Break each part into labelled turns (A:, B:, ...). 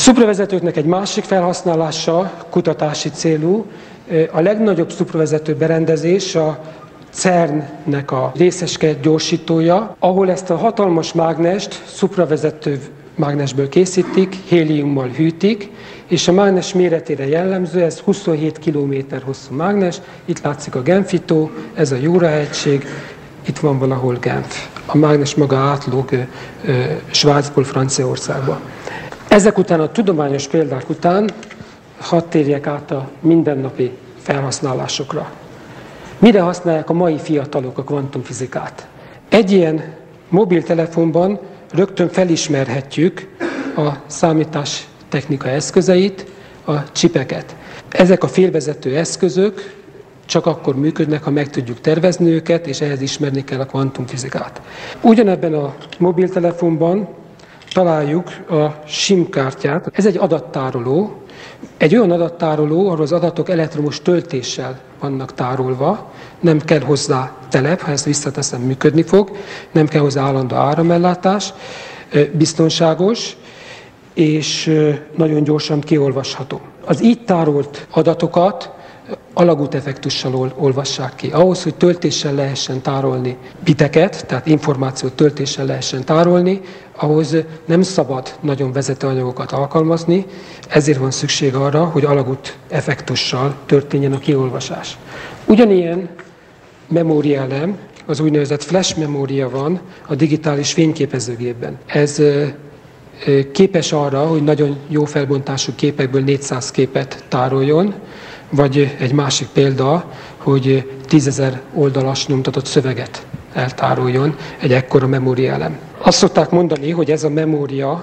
A: Szupravezetőknek egy másik felhasználása kutatási célú. A legnagyobb szupravezető berendezés a CERN-nek a részecske gyorsítója, ahol ezt a hatalmas mágnest szupravezető mágnesből készítik, héliummal hűtik, és a mágnes méretére jellemző, ez 27 km hosszú mágnes, itt látszik a Genfitó, ez a Jura-hegység, itt van valahol Genf. A mágnes maga átlóg Svájcból Franciaországba. Ezek után, a tudományos példák után hadd térjek át a mindennapi felhasználásokra. Mire használják a mai fiatalok a kvantumfizikát? Egy ilyen mobiltelefonban rögtön felismerhetjük a számítástechnika eszközeit, a csipeket. Ezek a félvezető eszközök csak akkor működnek, ha meg tudjuk tervezni őket, és ehhez ismerni kell a kvantumfizikát. Ugyanebben a mobiltelefonban találjuk a SIM kártyát. Ez egy adattároló. Egy olyan adattároló, ahol az adatok elektromos töltéssel vannak tárolva, nem kell hozzá telep, ha ezt visszateszem, működni fog, nem kell hozzá állandó áramellátás, biztonságos, és nagyon gyorsan kiolvasható. Az így tárolt adatokat alagúteffektussal olvassák ki. Ahhoz, hogy töltéssel lehessen tárolni biteket, tehát információt töltéssel lehessen tárolni, ahhoz nem szabad nagyon vezetőanyagokat alkalmazni, ezért van szükség arra, hogy alagúteffektussal történjen a kiolvasás. Ugyanilyen memóriaelem, az úgynevezett flash memória van a digitális fényképezőgépben. Ez képes arra, hogy nagyon jó felbontású képekből 400 képet tároljon, vagy egy másik példa, hogy 10 000 oldalas nyomtatott szöveget eltároljon egy ekkora memóriaelem. Azt szokták mondani, hogy ez a memória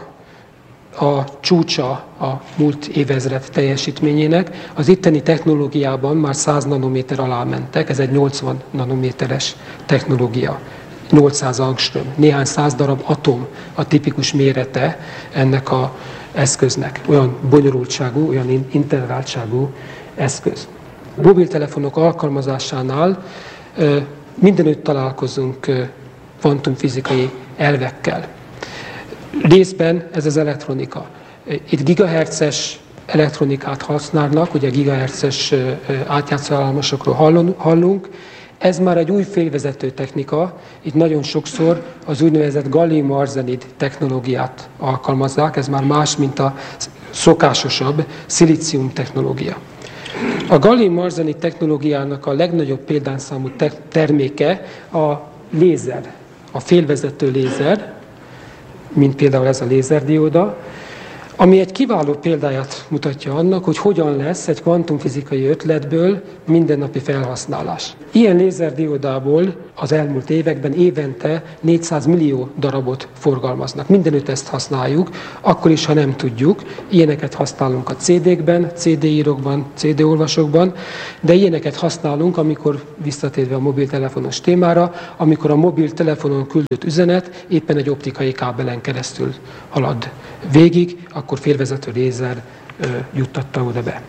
A: a csúcsa a múlt évezred teljesítményének. Az itteni technológiában már 100 nanométer alá mentek, ez egy 80 nanométeres technológia. 800 angström, néhány száz darab atom a tipikus mérete ennek az eszköznek. Olyan bonyolultságú, olyan integráltságú eszköz. A mobiltelefonok alkalmazásánál mindenütt találkozunk kvantumfizikai elvekkel. Részben ez az elektronika. Itt gigahertzes elektronikát használnak, ugye gigahertzes átjátszóállomásokról hallunk. Ez már egy új félvezető technika, itt nagyon sokszor az úgynevezett gallium-arzenid technológiát alkalmazzák, ez már más, mint a szokásosabb szilícium technológia. A gallium-arzenid technológiának a legnagyobb példányszámú terméke a lézer, a félvezető lézer, mint például ez a lézerdióda, ami egy kiváló példáját mutatja annak, hogy hogyan lesz egy kvantumfizikai ötletből mindennapi felhasználás. Ilyen lézerdiódából az elmúlt években évente 400 millió darabot forgalmaznak. Mindenütt ezt használjuk, akkor is, ha nem tudjuk. Ilyeneket használunk a CD-kben, CD-írókban, CD-olvasókban, de ilyeneket használunk, amikor, visszatérve a mobiltelefonos témára, amikor a mobiltelefonon küldött üzenet éppen egy optikai kábelen keresztül halad végig, akkor félvezető lézer juttatta oda be.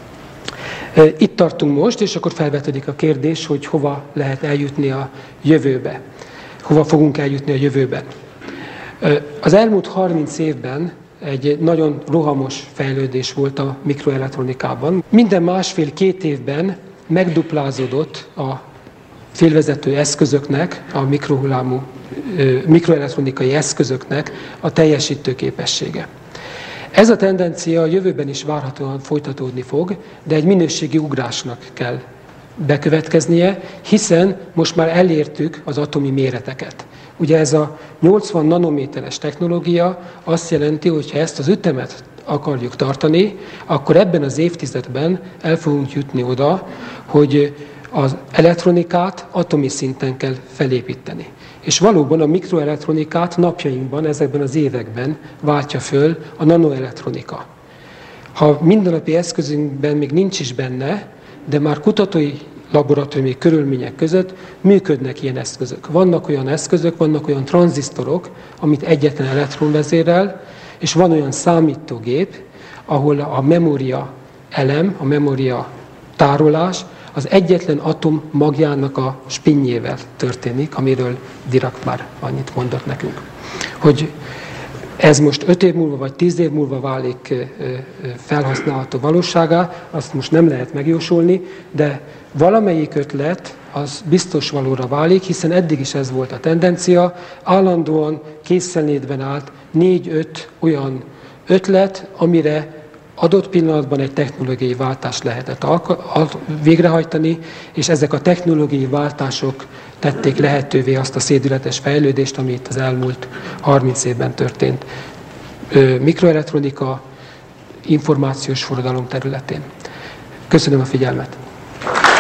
A: Itt tartunk most, és akkor felvetődik a kérdés, hogy hova lehet eljutni a jövőbe. Hova fogunk eljutni a jövőben. Az elmúlt 30 évben egy nagyon rohamos fejlődés volt a mikroelektronikában. Minden másfél-két évben megduplázódott a félvezető eszközöknek, a mikrohullámú mikroelektronikai eszközöknek a teljesítőképessége. Ez a tendencia a jövőben is várhatóan folytatódni fog, de egy minőségi ugrásnak kell bekövetkeznie, hiszen most már elértük az atomi méreteket. Ugye ez a 80 nanométeres technológia azt jelenti, hogy ha ezt az ütemet akarjuk tartani, akkor ebben az évtizedben el fogunk jutni oda, hogy az elektronikát atomi szinten kell felépíteni. És valóban a mikroelektronikát napjainkban, ezekben az években váltja föl a nanoelektronika. Ha mindennapi eszközünkben még nincs is benne, de már kutatói laboratóriumi körülmények között működnek ilyen eszközök. Vannak olyan eszközök, vannak olyan tranzisztorok, amit egyetlen elektron vezérel, és van olyan számítógép, ahol a memória elem, a memória tárolás az egyetlen atom magjának a spinjével történik, amiről Dirac már annyit mondott nekünk. Hogy Ez most 5 év múlva vagy 10 év múlva válik felhasználható valóságá, azt most nem lehet megjósolni, de valamelyik ötlet az biztos valóra válik, hiszen eddig is ez volt a tendencia, állandóan készenlétben állt 4-5 olyan ötlet, amire adott pillanatban egy technológiai váltást lehetett végrehajtani, és ezek a technológiai váltások tették lehetővé azt a szédületes fejlődést, ami itt az elmúlt 30 évben történt. Mikroelektronika, információs forradalom területén. Köszönöm a figyelmet!